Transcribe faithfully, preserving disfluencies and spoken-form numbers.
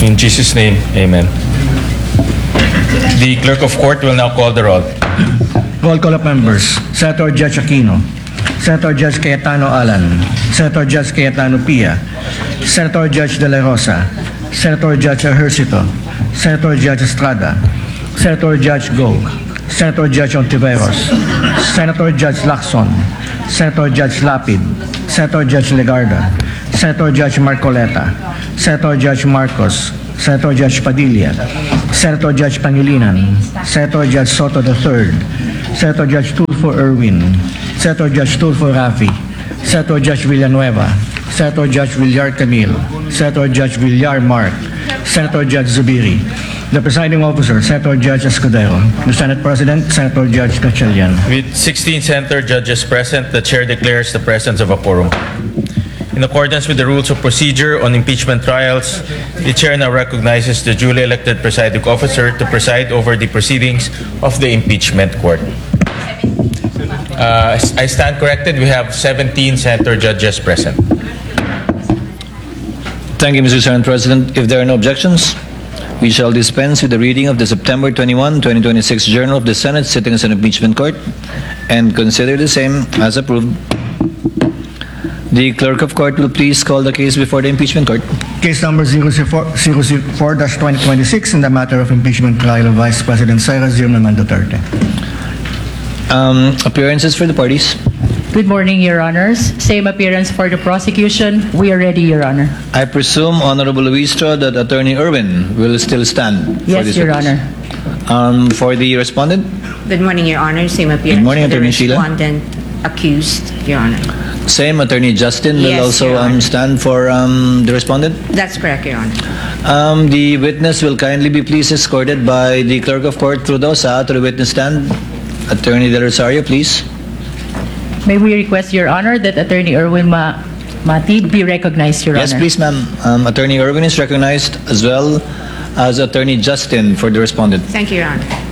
In Jesus' name, amen. The clerk of court will now call the roll. Roll call of members. Senator Judge Aquino. Senator Judge Cayetano Alan. Senator Judge Cayetano Pia. Senator Judge De La Rosa. Senator Judge Ejercito. Senator Judge Estrada. Senator Judge Go. Senator Judge Ontiveros. Senator Judge Lacson. Senator Judge Lapid. Senator Judge Legarda. Senator Judge Marcoleta. Senator Judge Marcos. Senator Judge Padilla. Senator Judge Pangilinan. Senator Judge Soto the third. Senator Judge Tulfo Erwin. Senator Judge Tulfo Rafi. Senator Judge Villanueva. Senator Judge Villar Camille. Senator Judge Villar Mark. Senator Judge Zubiri. The presiding officer, Senator Judge Escudero. The Senate President, Senator Judge Gatchalian. With sixteen senator judges present, the chair declares the presence of a quorum. In accordance with the rules of procedure on impeachment trials, the chair now recognizes the duly elected presiding officer to preside over the proceedings of the impeachment court. Uh, I stand corrected. We have seventeen senator judges present. Thank you, Mister Senate President. If there are no objections, we shall dispense with the reading of the September twenty-first, twenty twenty-six Journal of the Senate Sittings and Impeachment Court and consider the same as approved. The clerk of court will please call the case before the impeachment court. Case number zero zero four dash twenty twenty-six in the matter of impeachment trial of Vice President Sara Zimmerman Duterte. Um, appearances for the parties. Good morning, Your Honors. Same appearance for the prosecution. We are ready, Your Honor. I presume, Honorable Luistro, that Attorney Erwin will still stand for Yes, this Your witness. Honor. Um, for the respondent, Good morning, Your Honor. Same appearance Good morning, for the Attorney Sheila. respondent accused, Your Honor. same Attorney Justin will Yes, also Your um, Honor. stand for um, the respondent. That's correct, Your Honor. Um, the witness will kindly be please escorted by the clerk of court Trudosa to the witness stand. Attorney Del Rosario, please. May we request, Your Honor, that Attorney Erwin Ma Mati be recognized, Your Yes, Honor. please, ma'am. Um, Attorney Erwin is recognized as well as Attorney Justin for the respondent. Thank you, Your Honor.